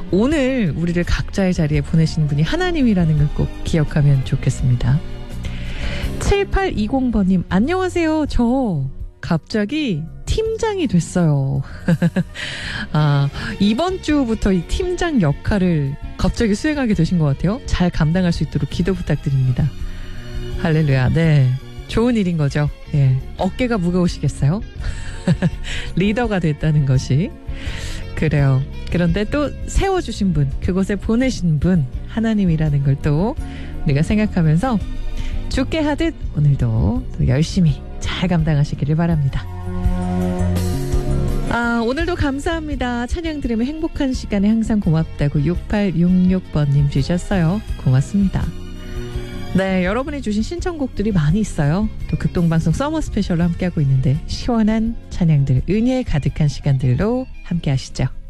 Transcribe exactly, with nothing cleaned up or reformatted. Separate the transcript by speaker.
Speaker 1: 오늘 우리를 각자의 자리에 보내신 분이 하나님이라는 걸 꼭 기억하면 좋겠습니다. 칠팔이공 번님 안녕하세요. 저 갑자기 팀장이 됐어요. 아, 이번 주부터 이 팀장 역할을 갑자기 수행하게 되신 것 같아요. 잘 감당할 수 있도록 기도 부탁드립니다. 할렐루야. 네, 좋은 일인 거죠. 예, 어깨가 무거우시겠어요? 리더가 됐다는 것이. 그래요. 그런데 또 세워주신 분, 그곳에 보내신 분 하나님이라는 걸 또 우리가 생각하면서 죽게 하듯 오늘도 또 열심히 잘 감당하시기를 바랍니다. 아, 오늘도 감사합니다. 찬양 들으면 행복한 시간에 항상 고맙다고 육팔육육 번님 주셨어요. 고맙습니다. 네, 여러분이 주신 신청곡들이 많이 있어요. 또 극동방송 서머 스페셜로 함께하고 있는데 시원한 찬양들, 은혜 가득한 시간들로 함께 하시죠.